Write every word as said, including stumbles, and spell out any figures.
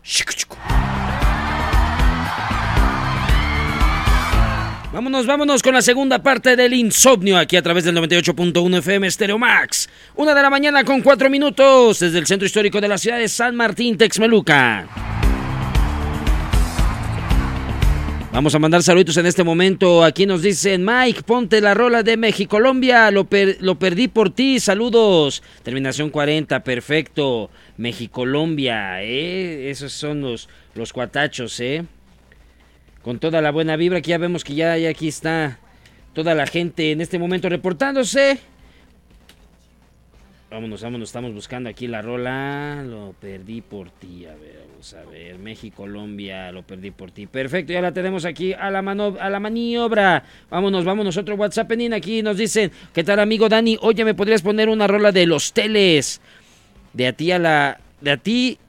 Vámonos, vámonos con la segunda parte del Insomnio aquí a través del noventa y ocho punto uno F M Stereo Max. Una de la mañana con cuatro minutos desde el centro histórico de la ciudad de San Martín, Texmelucan. Vamos a mandar saluditos en este momento. Aquí nos dicen, Mike, ponte la rola de Mexicolombia, lo, per- lo perdí por ti, saludos. Terminación cuarenta, perfecto. Mexicolombia, ¿eh? Esos son los, los cuatachos, ¿eh? Con toda la buena vibra, que ya vemos que ya, ya aquí está toda la gente en este momento reportándose. Vámonos, vámonos, estamos buscando aquí la rola. Lo perdí por ti, a ver, vamos a ver. México, Colombia, lo perdí por ti. Perfecto, ya la tenemos aquí a la, mano, a la maniobra. Vámonos, vámonos, otro WhatsApp en aquí nos dicen, ¿qué tal amigo Dani? Oye, ¿me podrías poner una rola de Los Teles? De a ti a la... De a ti...